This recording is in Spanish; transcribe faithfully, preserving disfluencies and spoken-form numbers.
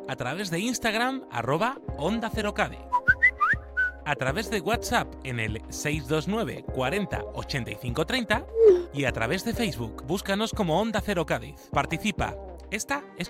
a través de Instagram, arroba Onda Cero Cádiz. A través de WhatsApp en el seis dos nueve cuarenta ochenta y cinco treinta y a través de Facebook, búscanos como Onda Cero Cádiz. Participa. Esta es